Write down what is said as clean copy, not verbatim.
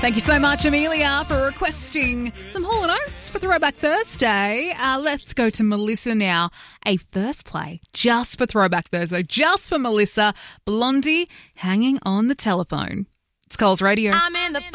Thank you so much, Amelia, for requesting some Hall & Oates for Throwback Thursday. Let's go to Melissa now. A first play just for Throwback Thursday, just for Melissa. Blondie, Hanging on the Telephone. It's Coles Radio. I'm in the